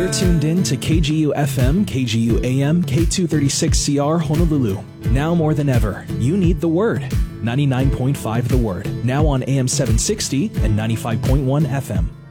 You're tuned in to KGU FM, KGU AM, K236CR Honolulu. Now more than ever, you need the Word. 99.5 The Word. Now on AM 760 and 95.1 FM.